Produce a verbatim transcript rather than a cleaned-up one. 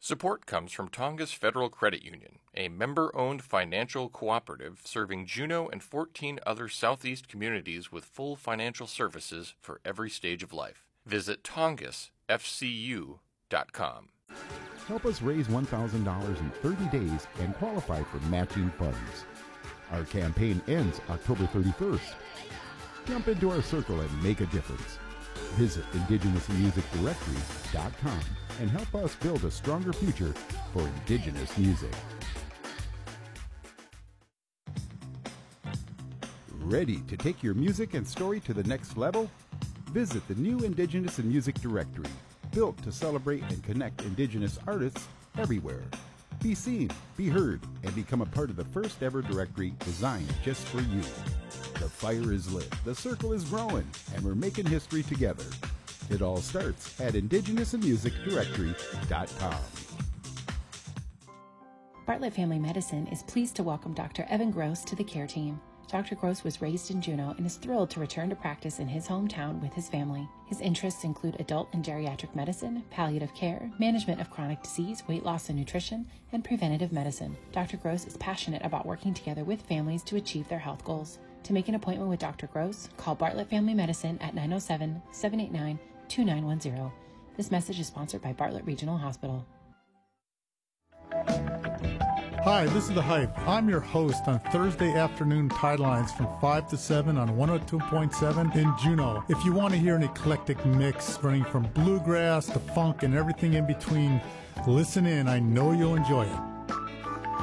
Support comes from Tongass Federal Credit Union, a member-owned financial cooperative serving Juneau and fourteen other Southeast communities with full financial services for every stage of life. Visit tongass f c u dot com. Help us raise one thousand dollars in thirty days and qualify for matching funds. Our campaign ends October thirty-first. Jump into our circle and make a difference. Visit indigenous music directory dot com and help us build a stronger future for Indigenous music. Ready to take your music and story to the next level? Visit the new Indigenous in Music Directory, built to celebrate and connect Indigenous artists everywhere. Be seen, be heard, and become a part of the first ever directory designed just for you. The fire is lit, the circle is growing, and we're making history together. It all starts at indigenous in music directory dot com. Bartlett Family Medicine is pleased to welcome Doctor Evan Gross to the care team. Doctor Gross was raised in Juneau and is thrilled to return to practice in his hometown with his family. His interests include adult and geriatric medicine, palliative care, management of chronic disease, weight loss and nutrition, and preventative medicine. Doctor Gross is passionate about working together with families to achieve their health goals. To make an appointment with Doctor Gross, call Bartlett Family Medicine at nine oh seven, seven eight nine, two nine one zero. This message is sponsored by Bartlett Regional Hospital. Hi, this is The Hype. I'm your host on Thursday afternoon Tidelines from five to seven on one oh two point seven in Juneau. If you want to hear an eclectic mix running from bluegrass to funk and everything in between, listen in. I know you'll enjoy it.